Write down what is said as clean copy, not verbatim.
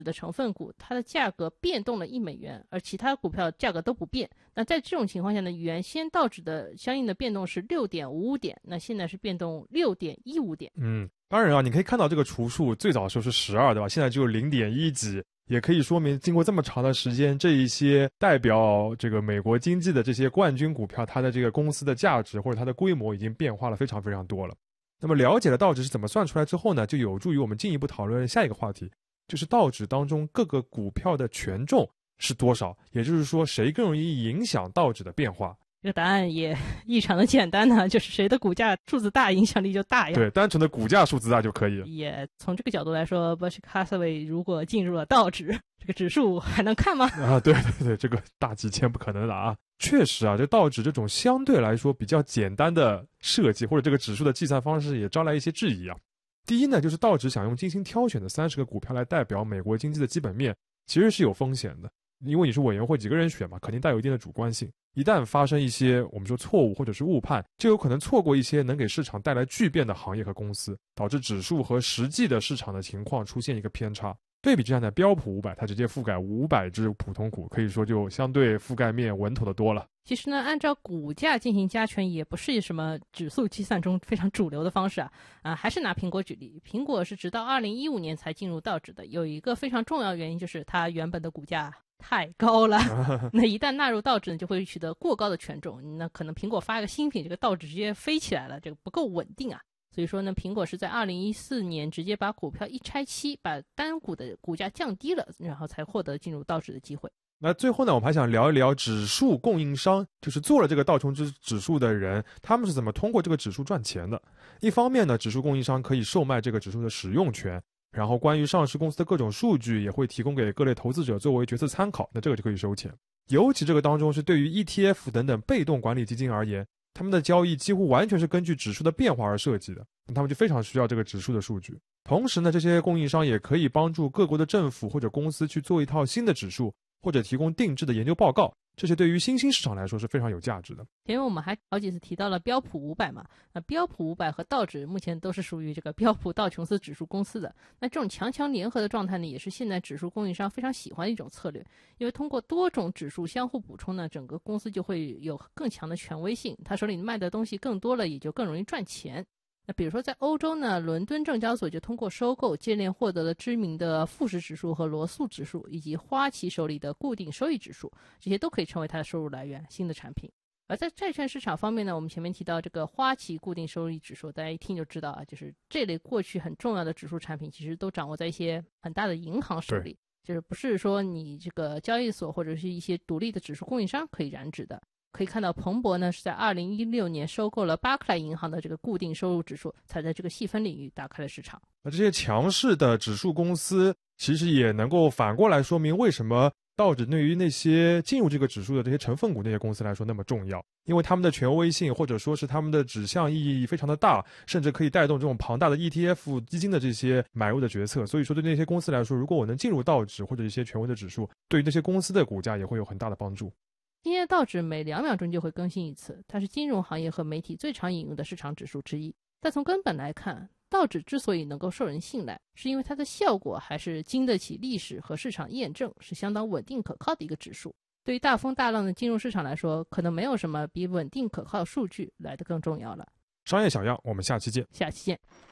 的成分股它的价格变动了$1，而其他股票价格都不变。那在这种情况下呢，原先道指的相应的变动是6.55点，那现在是变动6.15点。 当然啊，你可以看到这个除数最早的时候是12，对吧？现在只有0.1几，也可以说明经过这么长的时间，这一些代表这个美国经济的这些冠军股票，它的这个公司的价值或者它的规模已经变化了非常非常多了。那么了解了道指是怎么算出来之后呢，就有助于我们进一步讨论下一个话题，就是道指当中各个股票的权重是多少，也就是说谁更容易影响道指的变化。 这个答案也异常的简单呢，就是谁的股价数字大，影响力就大呀。 对，单纯的股价数字大就可以。 也从这个角度来说 ，Berkshire Hathaway 如果进入了道指，这个指数还能看吗？ 对，这个大几千不可能的啊。确实啊，这道指这种相对来说比较简单的设计，或者这个指数的计算方式也招来一些质疑啊。第一呢，就是道指想用精心挑选的30个股票来代表美国经济的基本面，其实是有风险的。因为你是委员会几个人选嘛，肯定带有一定的主观性。一旦发生一些我们说错误或者是误判，就有可能错过一些能给市场带来巨变的行业和公司，导致指数和实际的市场的情况出现一个偏差。对比之下呢，标普500它直接覆盖500只普通股，可以说就相对覆盖面稳妥的多了。 其实呢，按照股价进行加权也不是什么指数计算中非常主流的方式啊。还是拿苹果举例，苹果是直到2015年才进入道指的，有一个非常重要原因就是它原本的股价太高了，那一旦纳入道指呢，就会取得过高的权重，那可能苹果发一个新品，这个道指直接飞起来了，这个不够稳定啊。所以说呢，苹果是在2014年直接把股票一拆期，把单股的股价降低了，然后才获得进入道指的机会。 那最后呢，我们还想聊一聊指数供应商，就是做了这个道琼斯指数的人，他们是怎么通过这个指数赚钱的。一方面呢，指数供应商可以售卖这个指数的使用权，然后关于上市公司的各种数据也会提供给各类投资者作为决策参考，那这个就可以收钱。尤其这个当中是对于 ETF 等等被动管理基金而言，他们的交易几乎完全是根据指数的变化而设计的，他们就非常需要这个指数的数据。同时呢，这些供应商也可以帮助各国的政府或者公司去做一套新的指数，或者提供定制的研究报告，这些对于新兴市场来说是非常有价值的。 前面我们还好几次提到了标普500嘛，那标普500和道指目前都是属于这个标普道琼斯指数公司的。那这种强联合的状态呢，也是现在指数供应商非常喜欢的一种策略，因为通过多种指数相互补充呢，整个公司就会有更强的权威性，他手里卖的东西更多了，也就更容易赚钱。那比如说在欧洲呢，伦敦证交所就通过收购接连获得了知名的富时指数和罗素指数，以及花旗手里的固定收益指数，这些都可以成为它的收入来源，新的产品。而在债券市场方面呢，我们前面提到这个花旗固定收益指数，大家一听就知道啊，就是这类过去很重要的指数产品其实都掌握在一些很大的银行手里，就是不是说你这个交易所或者是一些独立的指数供应商可以染指的。可以看到彭博呢是在2016年收购了巴克莱银行的这个固定收入指数，才在这个细分领域打开了市场。 那这些强势的指数公司其实也能够反过来说明为什么道指对于那些进入这个指数的这些成分股那些公司来说那么重要，因为他们的权威性或者说是他们的指向意义非常的大，甚至可以带动这种庞大的 ETF 基金的这些买入的决策。所以说对那些公司来说，如果我能进入道指或者一些权威的指数，对于那些公司的股价也会有很大的帮助。 今天的道指每2秒钟就会更新一次，它是金融行业和媒体最常引用的市场指数之一。但从根本来看，道指之所以能够受人信赖，是因为它的效果还是经得起历史和市场验证，是相当稳定可靠的一个指数。对于大风大浪的金融市场来说，可能没有什么比稳定可靠的数据来得更重要了。 商业小样，我们下期见。 下期见。